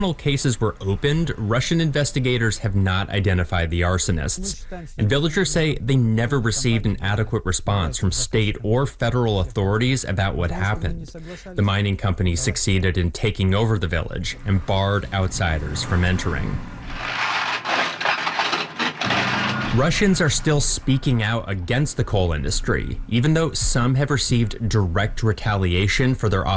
Cases were opened, Russian investigators have not identified the arsonists. And villagers say they never received an adequate response from state or federal authorities about what happened. The mining company succeeded in taking over the village and barred outsiders from entering. Russians are still speaking out against the coal industry, even though some have received direct retaliation for their